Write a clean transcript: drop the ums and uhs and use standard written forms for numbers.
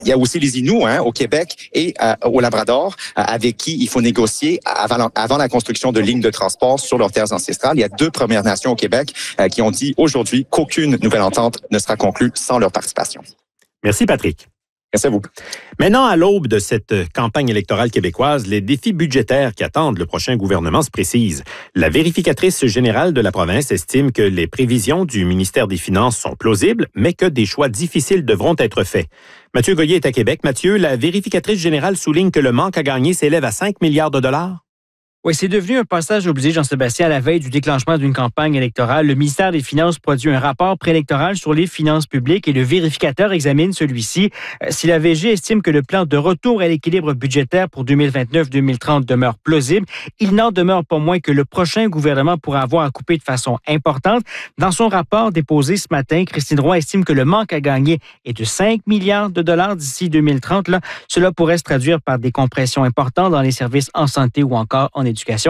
Il y a aussi les Inuits au Québec et au Labrador avec qui il faut négocier avant la construction de lignes de transport sur leurs terres ancestrales. Il y a 2 Premières Nations au Québec qui ont dit aujourd'hui qu'aucune nouvelle entente ne sera conclue sans leur participation. Merci, Patrick. Merci à vous. Maintenant, à l'aube de cette campagne électorale québécoise, les défis budgétaires qui attendent le prochain gouvernement se précisent. La vérificatrice générale de la province estime que les prévisions du ministère des Finances sont plausibles, mais que des choix difficiles devront être faits. Mathieu Goyer est à Québec. Mathieu, la vérificatrice générale souligne que le manque à gagner s'élève à 5 milliards de dollars. Oui, c'est devenu un passage obligé, Jean-Sébastien, à la veille du déclenchement d'une campagne électorale. Le ministère des Finances produit un rapport préélectoral sur les finances publiques et le vérificateur examine celui-ci. Si la VG estime que le plan de retour à l'équilibre budgétaire pour 2029-2030 demeure plausible, il n'en demeure pas moins que le prochain gouvernement pourra avoir à couper de façon importante. Dans son rapport déposé ce matin, Christine Roy estime que le manque à gagner est de 5 milliards de dollars d'ici 2030. Cela pourrait se traduire par des compressions importantes dans les services en santé ou encore en éducation.